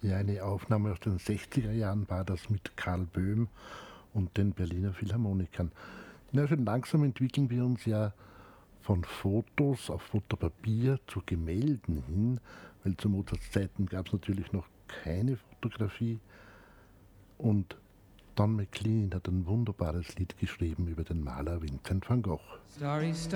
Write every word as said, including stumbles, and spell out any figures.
Ja, eine Aufnahme aus den sechziger Jahren war das mit Karl Böhm und den Berliner Philharmonikern. Ja, schön langsam entwickeln wir uns ja von Fotos auf Fotopapier zu Gemälden hin, weil zu Mozarts Zeiten gab es natürlich noch keine Fotografie. Und Don McLean hat ein wunderbares Lied geschrieben über den Maler Vincent van Gogh. Starry,